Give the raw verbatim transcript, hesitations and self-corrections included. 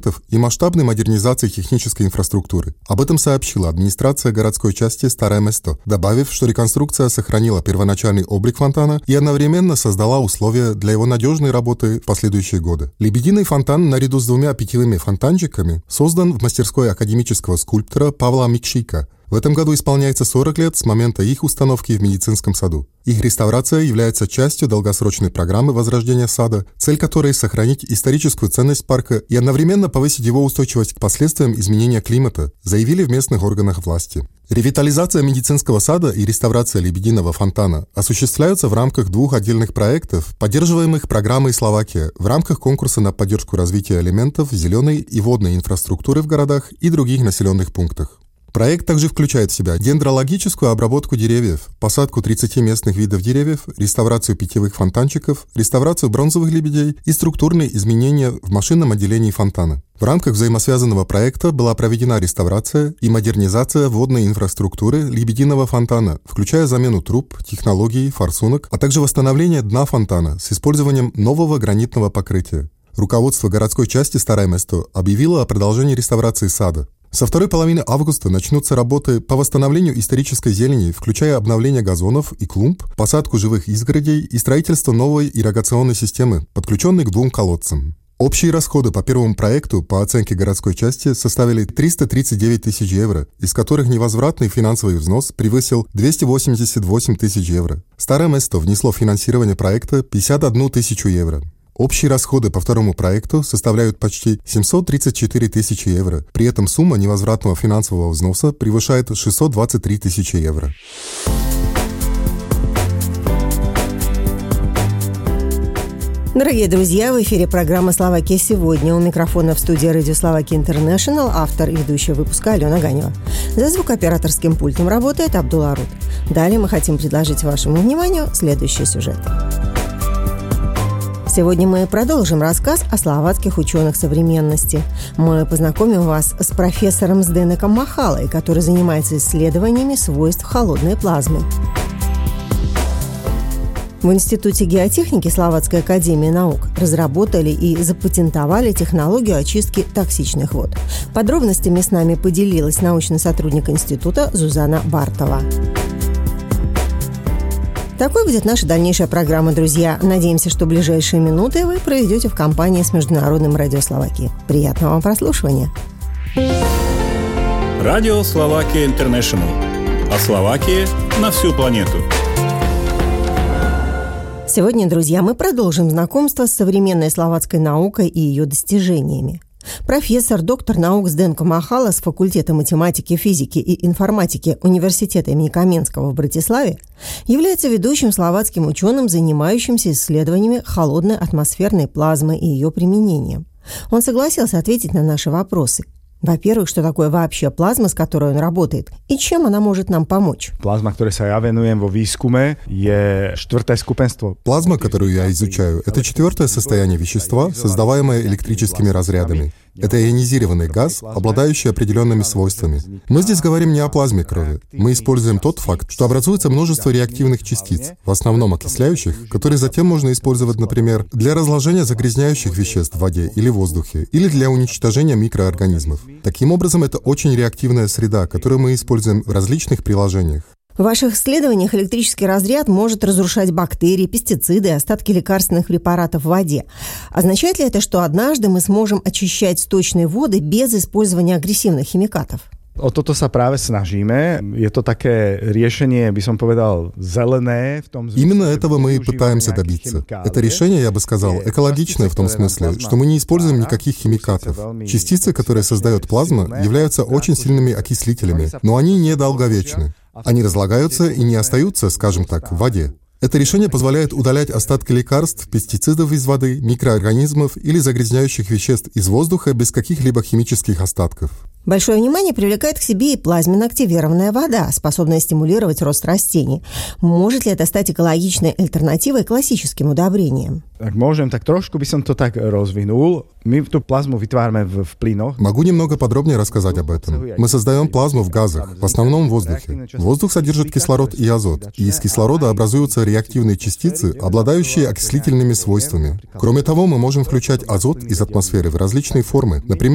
проектов и масштабной модернизации технической инфраструктуры. Об этом сообщила администрация городской части Старое Место, добавив, что реконструкция сохранила первоначальный облик фонтана и одновременно создала условия для его надежной работы в последующие годы. Лебединый фонтан, наряду с двумя питьевыми фонтанчиками, создан в мастерской академического скульптора Павла Микшика. В этом году исполняется сорок лет с момента их установки в медицинском саду. Их реставрация является частью долгосрочной программы возрождения сада, цель которой – сохранить историческую ценность парка и одновременно повысить его устойчивость к последствиям изменения климата, заявили в местных органах власти. Ревитализация медицинского сада и реставрация Лебединого фонтана осуществляются в рамках двух отдельных проектов, поддерживаемых программой «Словакия» в рамках конкурса на поддержку развития элементов зеленой и водной инфраструктуры в городах и других населенных пунктах. Проект также включает в себя дендрологическую обработку деревьев, посадку тридцати местных видов деревьев, реставрацию питьевых фонтанчиков, реставрацию бронзовых лебедей и структурные изменения в машинном отделении фонтана. В рамках взаимосвязанного проекта была проведена реставрация и модернизация водной инфраструктуры Лебединого фонтана, включая замену труб, технологий, форсунок, а также восстановление дна фонтана с использованием нового гранитного покрытия. Руководство городской части Старое Место объявило о продолжении реставрации сада. Со второй половины августа начнутся работы по восстановлению исторической зелени, включая обновление газонов и клумб, посадку живых изгородей и строительство новой ирригационной системы, подключенной к двум колодцам. Общие расходы по первому проекту, по оценке городской части, составили триста тридцать девять тысяч евро, из которых невозвратный финансовый взнос превысил двести восемьдесят восемь тысяч евро. Старое Место внесло в финансирование проекта пятьдесят одну тысячу евро. Общие расходы по второму проекту составляют почти семьсот тридцать четыре тысячи евро. При этом сумма невозвратного финансового взноса превышает шестьсот двадцать три тысячи евро. Дорогие друзья, в эфире программа «Словакия сегодня». У микрофона в студии радио «Словакия Интернешнл» автор и ведущая выпуска Алена Ганева. За звукооператорским пультом работает Абдулла Руд. Далее мы хотим предложить вашему вниманию следующий сюжет. Сегодня мы продолжим рассказ о словацких ученых современности. Мы познакомим вас с профессором Зdenekом Махалой, который занимается исследованиями свойств холодной плазмы. В Институте геотехники Словацкой академии наук разработали и запатентовали технологию очистки токсичных вод. Подробностями с нами поделилась научный сотрудник института Зузана Бартова. Такой будет наша дальнейшая программа, друзья. Надеемся, что ближайшие минуты вы проведете в компании с Международным радио Словакии. Приятного вам прослушивания. Радио Словакия Интернешнл. О Словакии на всю планету. Сегодня, друзья, мы продолжим знакомство с современной словацкой наукой и ее достижениями. Профессор, доктор наук Зденко Махала с факультета математики, физики и информатики Университета имени Каменского в Братиславе является ведущим словацким ученым, занимающимся исследованиями холодной атмосферной плазмы и ее применением. Он согласился ответить на наши вопросы. Во-первых, что такое вообще плазма, с которой он работает, и чем она может нам помочь? Плазма, которой я венуем во výskume, je štvrté skupenstvo. Плазма, которую я изучаю, это четвертое состояние вещества, создаваемое электрическими разрядами. Это ионизированный газ, обладающий определенными свойствами. Мы здесь говорим не о плазме крови. Мы используем тот факт, что образуется множество реактивных частиц, в основном окисляющих, которые затем можно использовать, например, для разложения загрязняющих веществ в воде или воздухе, или для уничтожения микроорганизмов. Таким образом, это очень реактивная среда, которую мы используем в различных приложениях. В ваших исследованиях электрический разряд может разрушать бактерии, пестициды и остатки лекарственных препаратов в воде. Означает ли это, что однажды мы сможем очищать сточные воды без использования агрессивных химикатов? O toto sa práve snažíme. Je to také riešenie, by som povedal, zelené в том смысле. Именно этого мы и пытаемся добиться. Это решение, я бы сказал, экологичное в том смысле, что мы не используем никаких химикатов. Частицы, которые создает плазма, являются очень сильными окислителями, но они недолговечны. Они разлагаются и не остаются, скажем так, в воде. Это решение позволяет удалять остатки лекарств, пестицидов из воды, микроорганизмов или загрязняющих веществ из воздуха без каких-либо химических остатков. Большое внимание привлекает к себе и плазменно-активированная вода, способная стимулировать рост растений. Может ли это стать экологичной альтернативой классическим удобрениям? Ak môžem, tak trošku by som to tak rozvinul. My tú plazmu vytvárame v, v plynoch. Могу немного подробнее рассказать об этом. Мы создаем плазму в газах, в основном в воздухе. Воздух содержит кислород и азот, и из кислорода образуются реактивные частицы, обладающие окислительными свойствами. Кроме того, мы можем включать азот из атмосферы в различные формы, например,